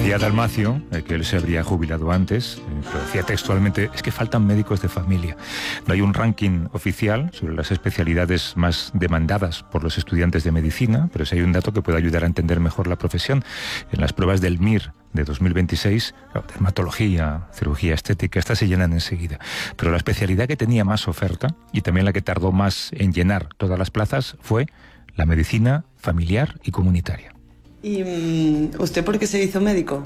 Decía Dalmacio que él se habría jubilado antes, pero decía textualmente, es que faltan médicos de familia. No hay un ranking oficial sobre las especialidades más demandadas por los estudiantes de medicina, pero sí hay un dato que puede ayudar a entender mejor la profesión. En las pruebas del MIR de 2026, dermatología, cirugía estética, estas se llenan enseguida. Pero la especialidad que tenía más oferta, y también la que tardó más en llenar todas las plazas, fue la medicina familiar y comunitaria. ¿Y usted por qué se hizo médico?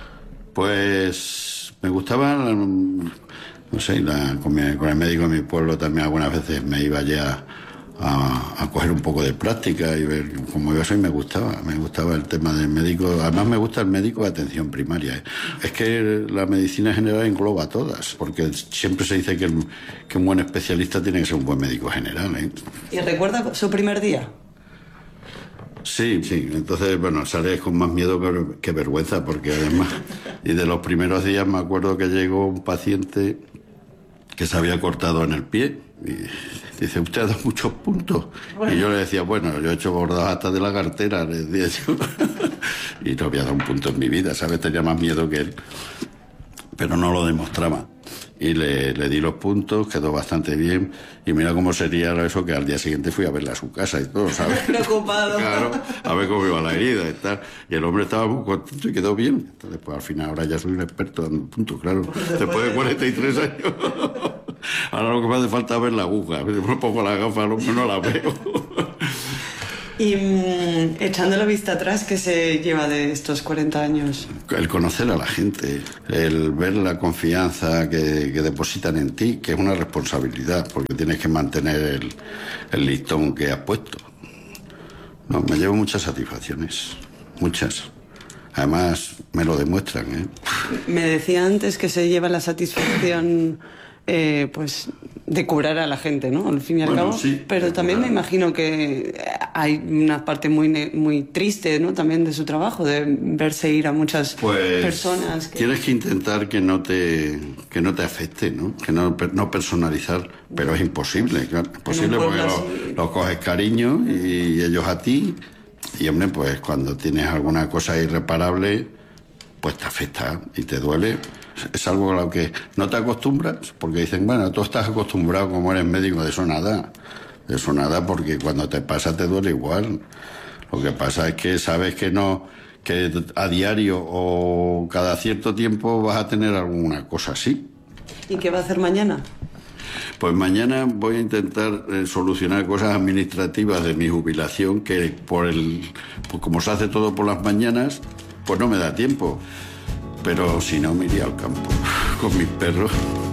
Pues me gustaba, no sé, con el médico de mi pueblo también algunas veces me iba ya a coger un poco de práctica y ver cómo iba eso, y me gustaba el tema del médico. Además me gusta el médico de atención primaria. Es que la medicina general engloba todas, porque siempre se dice que un buen especialista tiene que ser un buen médico general, ¿eh? ¿Y recuerda su primer día? Sí, entonces, bueno, sales con más miedo que vergüenza, porque además, y de los primeros días me acuerdo que llegó un paciente que se había cortado en el pie, y dice, usted ha dado muchos puntos. Bueno. Y yo le decía, bueno, yo he hecho bordados hasta de la cartera, le decía yo, y no había dado un punto en mi vida, ¿sabes? Tenía más miedo que él, pero no lo demostraba. Y le di los puntos, quedó bastante bien, y mira cómo sería eso, que al día siguiente fui a verla a su casa y todo, ¿sabes? Preocupado. Claro, a ver cómo iba la herida y tal. Y el hombre estaba muy contento y quedó bien. Entonces, pues al final ahora ya soy un experto dando puntos, claro. Después de 43 años. Ahora lo que me hace falta es ver la aguja. Me pongo la gafa, al hombre no la veo. Y echando la vista atrás, ¿qué se lleva de estos 40 años? El conocer a la gente, el ver la confianza que depositan en ti, que es una responsabilidad, porque tienes que mantener el listón que has puesto. No, me llevo muchas satisfacciones, muchas. Además, me lo demuestran, ¿eh? Me decía antes que se lleva la satisfacción pues de curar a la gente, ¿no? Al fin y al cabo. Sí, pero también me imagino que hay una parte muy triste, ¿no? También de su trabajo, de verse ir a muchas personas. Tienes que intentar que no te afecte, ¿no? Que no personalizar, pero es imposible, claro. Es posible porque los coges cariño y ellos a ti. Y hombre, pues cuando tienes alguna cosa irreparable, pues te afecta y te duele. Es algo a lo que no te acostumbras, porque dicen, bueno, tú estás acostumbrado como eres médico, de eso nada. De eso nada, porque cuando te pasa te duele igual. Lo que pasa es que sabes que a diario o cada cierto tiempo vas a tener alguna cosa así. ¿Y qué va a hacer mañana? Pues mañana voy a intentar solucionar cosas administrativas de mi jubilación, que pues como se hace todo por las mañanas, pues no me da tiempo. Pero si no, me iría al campo con mis perros.